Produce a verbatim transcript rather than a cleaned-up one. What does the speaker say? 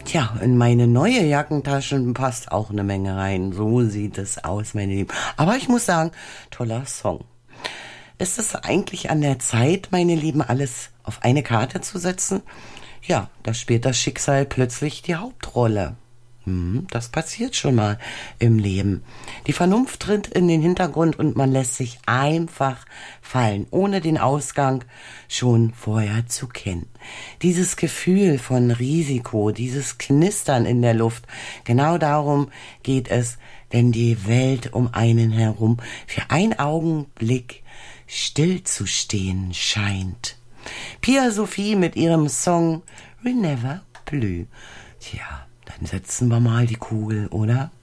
Tja, in meine neue Jackentaschen passt auch eine Menge rein. So sieht es aus, meine Lieben. Aber ich muss sagen, toller Song. Ist es eigentlich an der Zeit, meine Lieben, alles auf eine Karte zu setzen? Ja, da spielt das Schicksal plötzlich die Hauptrolle. Hm, das passiert schon mal im Leben. Die Vernunft tritt in den Hintergrund und man lässt sich einfach fallen, ohne den Ausgang schon vorher zu kennen. Dieses Gefühl von Risiko, dieses Knistern in der Luft, genau darum geht es, wenn die Welt um einen herum für einen Augenblick stillzustehen scheint. Pia Sophie mit ihrem Song We Never Blue. Tja, dann setzen wir mal die Kugel, oder?